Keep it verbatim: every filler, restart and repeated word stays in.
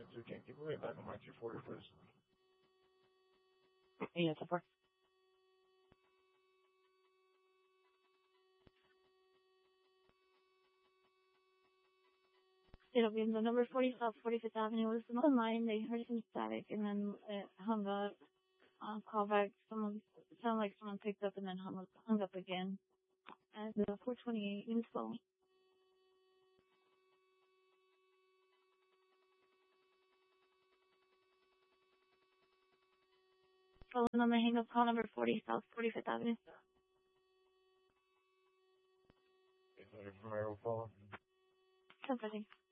two ten. Keep it right back on my two forty, please. Yes, of course. It'll be the number forty South forty-fifth Avenue. It was on line. They heard some static and then it hung up. Uh, call back. Someone, it sounded like someone picked up and then hung up, hung up again. At the four twenty-eight in phone. Phone number hang up. Call number forty South forty-fifth Avenue. Is that a phone? Something.